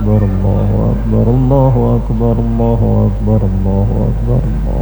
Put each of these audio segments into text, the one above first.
أكبر الله أكبر الله أكبر الله أكبر الله أكبر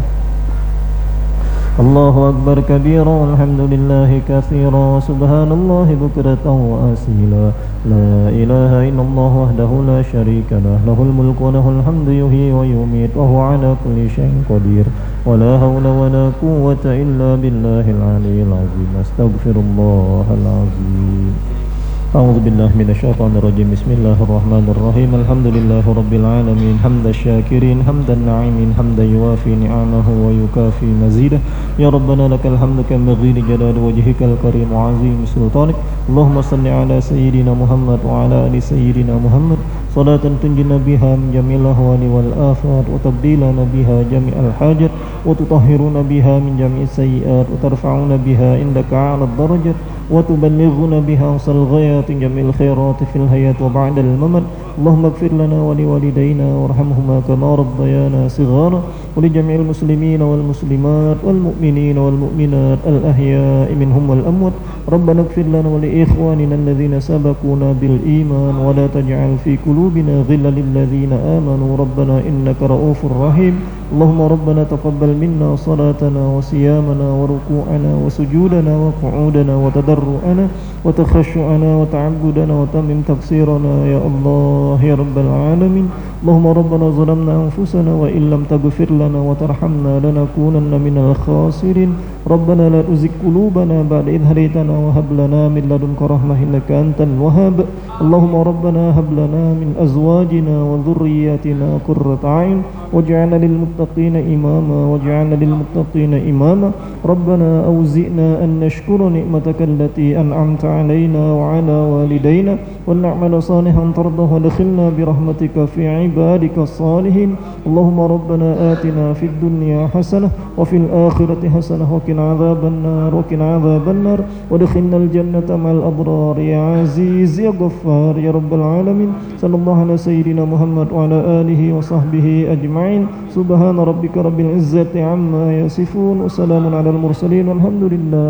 الله أكبر كبيرا والحمد لله كثيرا سبحان الله بكرة وأصيلا لا إله إلا الله وحده لا شريك له له الملك وله الحمد يحيي ويميت وهو على كل شيء قدير ولا حول ولا قوة إلا بالله العلي العظيم أستغفر الله العظيم أعوذ بالله من الشيطان الرجيم بسم الله الرحمن الرحيم الحمد لله رب العالمين حمد الشاكرين حمد الناعمين حمدا يوافي نعمه ويكافي مزيده يا ربنا لك الحمد كما ينبغي لجلال وجهك الكريم وعظيم سلطانك اللهم صل على سيدنا محمد وعلى آل سيدنا محمد صلاة تنجينا بها من جميع الأهوال والآفات وتبديلنا بها جميع الحاجات وتطهرنا بها من جميع السيئات وترفعنا بها عندك أعلى الدرجات وتبلغنا بها أقصى الغايات جميع الخيرات في الحياة وبعد الممات اللهم اغفر لنا ولوالدينا وارحمهما كما ربيانا صغارا ولجميع المسلمين والمسلمات والمؤمنين والمؤمنات الأحياء منهم والأموات ربنا اغفر لنا ولإخواننا الذين سبقونا بالإيمان ولا تجعل في قلوبنا غلا للذين آمنوا ربنا إنك رؤوف رحيم اللهم ربنا تقبل منا صلاتنا وصيامنا وركوعنا وسجودنا وقعودنا وتضرعنا وتخشعنا وتعبدنا وتمم تقصيرنا يا الله يا رب العالمين اللهم ربنا ظلمنا أنفسنا وإن لم تغفر لنا وترحمنا لنكونن من الخاسرين ربنا لا تزغ قلوبنا بعد إذ هديتنا وهب لنا من لدنك رحمة إنك أنت الوهاب اللهم ربنا هب لنا من أزواجنا وذرياتنا قرة أعين واجعلنا للمتقين إماما واجعلنا للمتقين إماما ربنا أوزئنا أن نشكر نعمتك التي أنعمت علينا وعلى والدينا وأن نعمل صالحا ترضاه ودخلنا برحمتك في عبادك الصالحين اللهم ربنا آتنا في الدنيا حسنة وفي الآخرة حسنة وقنا عذاب النار وقنا عذاب النار ودخلنا الجنة مع الأبرار يا عزيز يا غفار يا رب العالمين صلى الله على سيدنا محمد وعلى آله وصحبه أجمعين سبحان ربك رب العزة عما يصفون وسلام على المرسلين والحمد لله